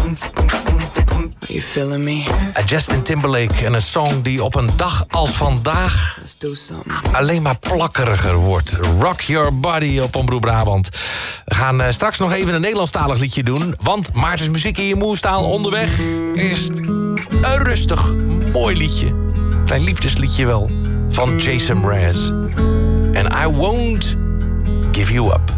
You feeling me? Justin Timberlake en een song die op een dag als vandaag alleen maar plakkeriger wordt. Rock Your Body op Omroep Brabant. We gaan straks nog even een Nederlandstalig liedje doen, want Maarten's muziek in je moerstaal onderweg. Eerst een rustig, mooi liedje. Klein liefdesliedje wel, van Jason Mraz. And I Won't Give You Up.